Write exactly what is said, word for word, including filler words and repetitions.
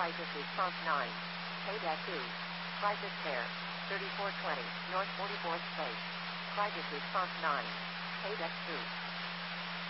Crisis Response nine. Paydeck two. Crisis Care. thirty-four twenty, North forty-fourth Space. Crisis Response nine. Paydeck two.